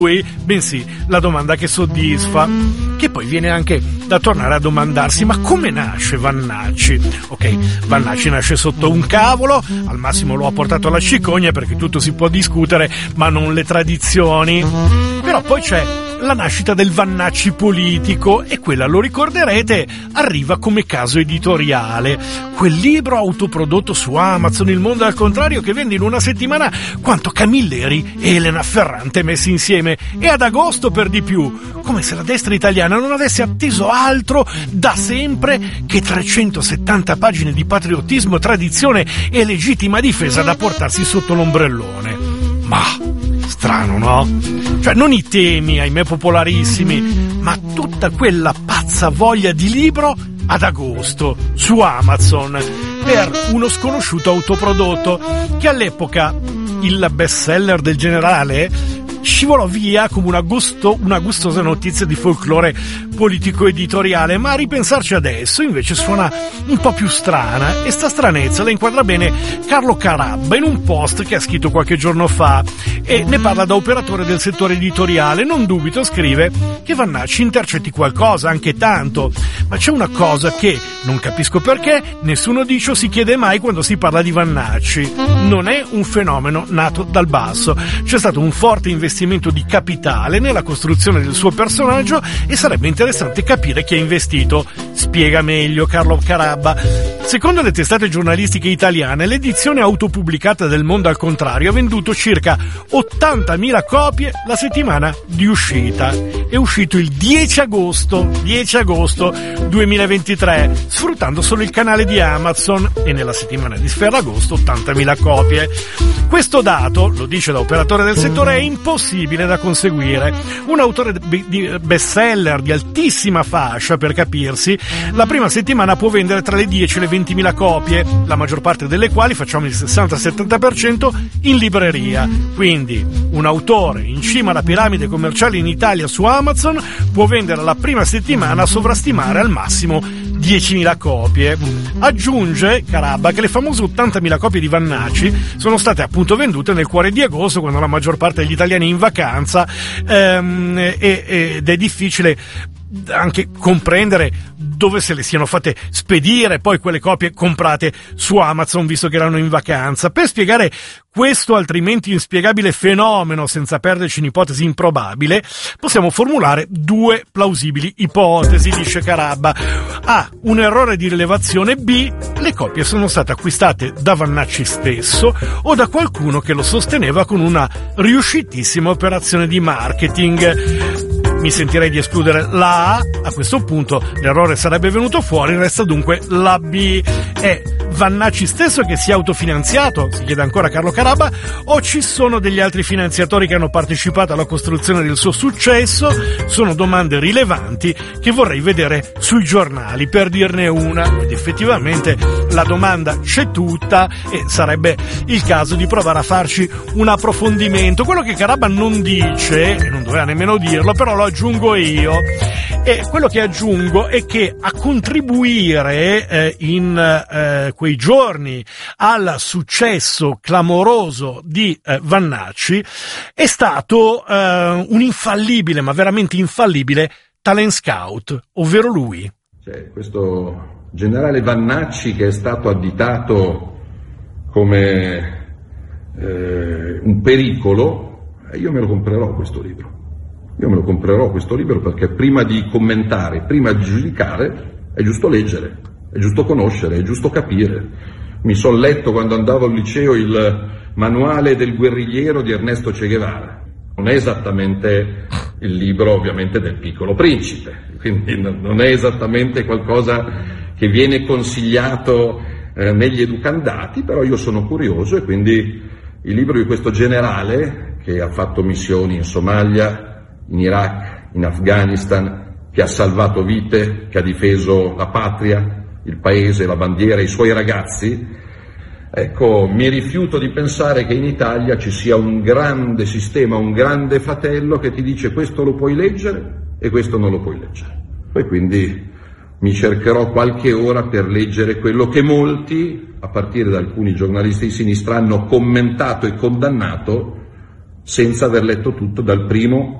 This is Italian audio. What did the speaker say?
bensì la domanda che soddisfa, che poi viene anche da tornare a domandarsi: ma come nasce Vannacci? Ok, Vannacci nasce sotto un cavolo, al massimo lo ha portato alla cicogna, perché tutto si può discutere, ma non le tradizioni. Però poi c'è la nascita del Vannacci politico, e quella, lo ricorderete, arriva come caso editoriale. Quel libro autoprodotto su Amazon, Il mondo al contrario, che vende in una settimana quanto Camilleri e Elena Ferrante messi insieme, e ad agosto per di più, come se la destra italiana non avesse atteso altro da sempre che 370 pagine di patriottismo, tradizione e legittima difesa da portarsi sotto l'ombrellone. Ma strano, no? Cioè, non i temi, ahimè, popolarissimi, ma tutta quella pazza voglia di libro ad agosto su Amazon per uno sconosciuto autoprodotto, che all'epoca, il bestseller del generale, scivolò via come una gustosa notizia di folklore politico-editoriale, ma a ripensarci adesso invece suona un po' più strana, e sta stranezza la inquadra bene Carlo Carabba in un post che ha scritto qualche giorno fa, e ne parla da operatore del settore editoriale. Non dubito, scrive, che Vannacci intercetti qualcosa, anche tanto, ma c'è una cosa che non capisco perché nessuno dice o si chiede mai quando si parla di Vannacci: non è un fenomeno nato dal basso, c'è stato un forte investimento di capitale nella costruzione del suo personaggio, e sarebbe interessante capire chi ha investito. Spiega meglio Carlo Carabba. Secondo le testate giornalistiche italiane, l'edizione autopubblicata del Mondo al contrario ha venduto circa 80.000 copie la settimana di uscita. È uscito il 10 agosto 2023, sfruttando solo il canale di Amazon, e nella settimana di Ferragosto 80.000 copie. Questo dato, lo dice da operatore del settore, è impossibile da conseguire. Un autore di bestseller di altissima fascia, per capirsi, la prima settimana può vendere tra le 10 e le 20.000 copie, la maggior parte delle quali, facciamo il 60-70%, in libreria. Quindi un autore in cima alla piramide commerciale in Italia su Amazon può vendere la prima settimana a sovrastimare al massimo 10.000 copie. Aggiunge Carabba che le famose 80.000 copie di Vannacci sono state appunto vendute nel cuore di agosto, quando la maggior parte degli italiani è in vacanza, ed è difficile anche comprendere dove se le siano fatte spedire poi quelle copie comprate su Amazon, visto che erano in vacanza. Per spiegare questo altrimenti inspiegabile fenomeno, senza perderci in ipotesi improbabile, possiamo formulare due plausibili ipotesi, dice Carabba. A. Un errore di rilevazione. B. Le copie sono state acquistate da Vannacci stesso o da qualcuno che lo sosteneva con una riuscitissima operazione di marketing. Mi sentirei di escludere la A questo punto l'errore sarebbe venuto fuori, resta dunque la B. È Vannacci stesso che si è autofinanziato, si chiede ancora Carlo Carabba, o ci sono degli altri finanziatori che hanno partecipato alla costruzione del suo successo? Sono domande rilevanti che vorrei vedere sui giornali, per dirne una. Ed effettivamente la domanda c'è tutta, e sarebbe il caso di provare a farci un approfondimento. Quello che Carabba non dice, e non doveva nemmeno dirlo, però lo aggiungo io, e quello che aggiungo è che a contribuire in quei giorni al successo clamoroso di Vannacci è stato un infallibile, ma veramente infallibile, talent scout, ovvero lui. C'è questo generale Vannacci che è stato additato come un pericolo. Io me lo comprerò questo libro. Io me lo comprerò questo libro perché prima di commentare, prima di giudicare, è giusto leggere, è giusto conoscere, è giusto capire. Mi sono letto quando andavo al liceo il manuale del guerrigliero di Ernesto Che Guevara. Non è esattamente il libro ovviamente del Piccolo Principe, quindi non è esattamente qualcosa che viene consigliato negli educandati, però io sono curioso e quindi il libro di questo generale che ha fatto missioni in Somalia, in Iraq, in Afghanistan, che ha salvato vite, che ha difeso la patria, il paese, la bandiera, i suoi ragazzi. Ecco, mi rifiuto di pensare che in Italia ci sia un grande sistema, un grande fratello che ti dice questo lo puoi leggere e questo non lo puoi leggere. Poi quindi mi cercherò qualche ora per leggere quello che molti, a partire da alcuni giornalisti di sinistra, hanno commentato e condannato senza aver letto tutto dal primo